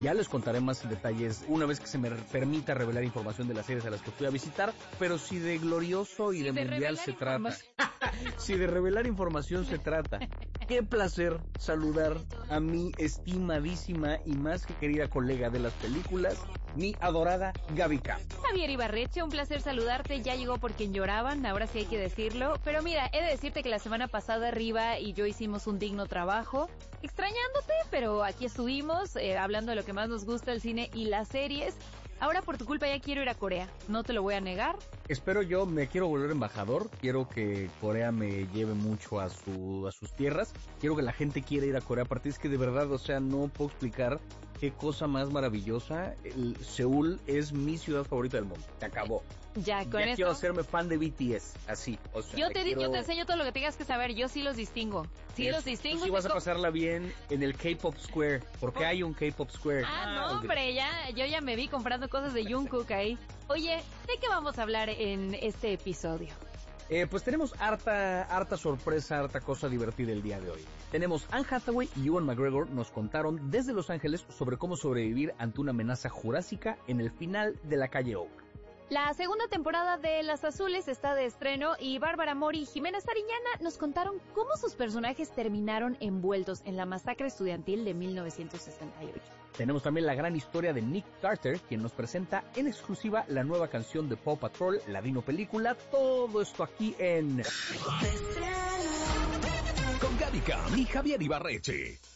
Ya les contaré más detalles una vez que se me permita revelar información de las series a las que fui a visitar, pero si de glorioso y de mundial se trata, si de revelar información se trata, qué placer saludar a mi estimadísima y más que querida colega de las películas, mi adorada Gaby Camp. Javier Ibarreche, un placer saludarte. Ya llegó por quien lloraban, ahora sí hay que decirlo. Pero mira, he de decirte que la semana pasada Riva y yo hicimos un digno trabajo, extrañándote, pero aquí estuvimos, hablando de lo que más nos gusta, el cine y las series. Ahora por tu culpa ya quiero ir a Corea, no te lo voy a negar. Espero yo, me quiero volver embajador, quiero que Corea me lleve mucho a sus tierras, quiero que la gente quiera ir a Corea, aparte es que de verdad, o sea, no puedo explicar qué cosa más maravillosa. Seúl es mi ciudad favorita del mundo, se acabó. Ya, con ya eso. quiero hacerme fan de BTS, así, o sea. Yo te enseño todo lo que tengas que saber, yo sí los distingo. Sí los distingo. Tú sí vas a pasarla bien en el K-Pop Square, porque hay un K-Pop Square. No, hombre, yo ya me vi comprando cosas de Jungkook ahí. Oye, ¿de qué vamos a hablar en este episodio? Pues tenemos harta sorpresa, harta cosa divertida el día de hoy. Tenemos Anne Hathaway y Ewan McGregor nos contaron desde Los Ángeles sobre cómo sobrevivir ante una amenaza jurásica en el final de La Calle O. La segunda temporada de Las Azules está de estreno y Bárbara Mori y Jimena Sariñana nos contaron cómo sus personajes terminaron envueltos en la masacre estudiantil de 1968. Tenemos también la gran historia de Nick Carter, quien nos presenta en exclusiva la nueva canción de Paw Patrol, la Dino Película. Todo esto aquí en... Con Gaby Camp y Javier Ibarreche.